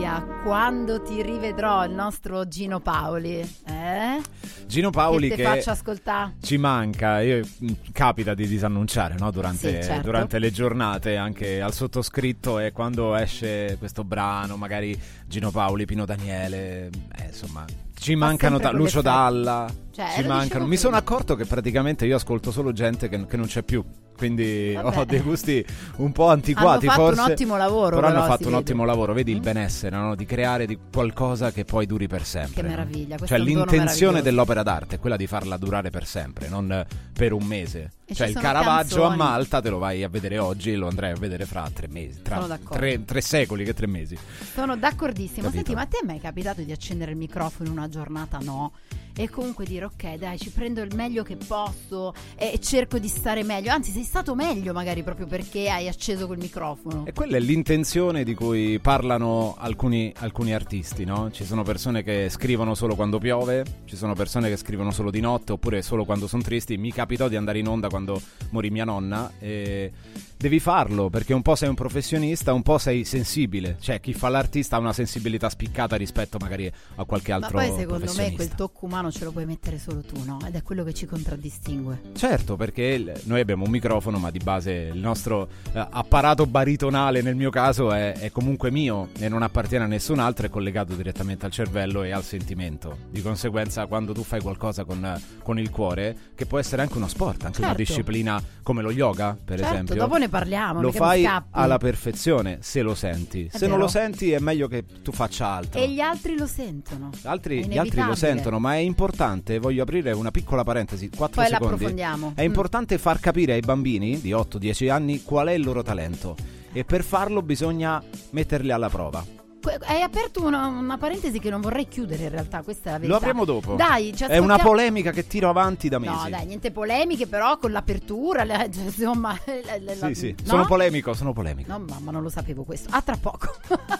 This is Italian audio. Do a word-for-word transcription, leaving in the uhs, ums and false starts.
Andrea, quando ti rivedrò il nostro Gino Paoli? Eh? Gino Paoli che, che faccio ascoltare? Ci manca, io, capita di disannunciare, no? durante, sì, certo. durante le giornate anche al sottoscritto, e quando esce questo brano magari Gino Paoli, Pino Daniele, eh, insomma ci mancano ta- Lucio Dalla, cioè, ci mancano. Mi prima. sono accorto che praticamente io ascolto solo gente che, che non c'è più, quindi Vabbè. ho dei gusti un po' antiquati. Hanno fatto forse, un ottimo lavoro, però, però hanno fatto un vede. ottimo lavoro, vedi mm. il benessere, no? Di creare di qualcosa che poi duri per sempre. Che meraviglia, questo cioè è un dono l'intenzione meraviglioso. dell'opera d'arte è quella di farla durare per sempre, non per un mese. E cioè ci il sono Caravaggio canzoni. a Malta te lo vai a vedere oggi e lo andrai a vedere fra tre mesi, tra Sono d'accordo. tre, tre secoli che tre mesi. Sono d'accordissimo. Capito? Senti, ma a te è mai capitato di accendere il microfono in una giornata? No. E comunque dire ok, dai, ci prendo il meglio che posso e cerco di stare meglio. Anzi, sei stato meglio magari proprio perché hai acceso quel microfono. E quella è l'intenzione di cui parlano alcuni, alcuni artisti, no? Ci sono persone che scrivono solo quando piove, ci sono persone che scrivono solo di notte oppure solo quando sono tristi. Mi capitò di andare in onda quando morì mia nonna, e devi farlo perché un po' sei un professionista, un po' sei sensibile. Cioè chi fa l'artista ha una sensibilità spiccata rispetto magari a qualche altro Ma poi secondo me quel professionista. tocco umano ce lo puoi mettere solo tu, no? Ed è quello che ci contraddistingue. Certo, perché il- noi abbiamo un microfono, ma di base il nostro eh, apparato baritonale, nel mio caso, è, è comunque mio e non appartiene a nessun altro, è collegato direttamente al cervello e al sentimento. Di conseguenza, quando tu fai qualcosa con, con il cuore, che può essere anche uno sport, anche una Certo. disciplina come lo yoga, per Certo, esempio, dopo ne parliamo. lo mica mi fai scappi. alla perfezione se lo senti. È se non vero. lo senti è meglio che tu faccia altro. E gli altri lo sentono. Altri, È gli altri lo inevitabile. sentono, ma è importante, voglio aprire una piccola parentesi, quattro Poi secondi. l'approfondiamo. È importante far capire ai bambini di otto dieci anni qual è il loro talento, e per farlo bisogna metterli alla prova. Que- Hai aperto una, una parentesi che non vorrei chiudere in realtà, questa è la verità. Lo apriamo dopo. Dai, ci È una ascoltiamo- polemica che tiro avanti da mesi. No, dai, niente polemiche, però con l'apertura, le- cioè, insomma, la- la- Sì, sì, no? sono polemico, sono polemico. No, mamma, non lo sapevo questo. A tra poco.